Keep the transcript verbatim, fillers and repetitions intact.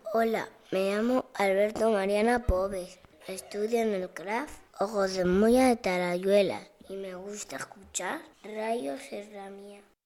Hola, me llamo Alberto Mariana Pobes. Estudio en el C R A F Ojos de Moya de Tarayuela y me gusta escuchar Rayos es la mía.